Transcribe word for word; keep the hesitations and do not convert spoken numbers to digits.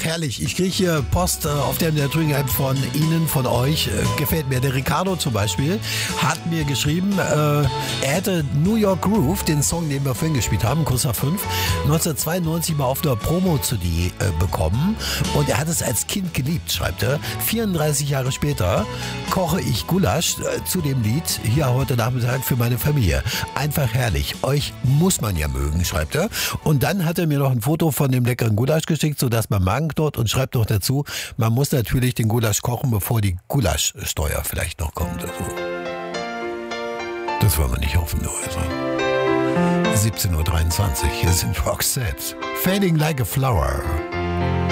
herrlich. Ich kriege hier Post äh, auf der Trügenheit von Ihnen, von euch. Äh, gefällt mir. Der Ricardo zum Beispiel hat mir geschrieben, äh, er hätte New York Groove, den Song, den wir vorhin gespielt haben, Kurs nach fünf, neunzehnhundertzweiundneunzig mal auf der Promo-C D äh, bekommen. Und er hat es als Kind geliebt, schreibt er. vierunddreißig Jahre später koche ich Gulasch äh, zu dem Lied hier heute Nachmittag für meine Familie. Einfach herrlich. Euch muss man ja mögen, schreibt er. Und dann hat er mir noch ein Foto von dem leckeren Gulasch geschickt, sodass man Magen knurrt, und schreibt noch dazu, man muss natürlich den Gulasch kochen, bevor die Gulaschsteuer vielleicht noch kommt. Also, das wollen wir nicht hoffen, nur also. siebzehn Uhr dreiundzwanzig, hier sind Roxette. Fading like a flower.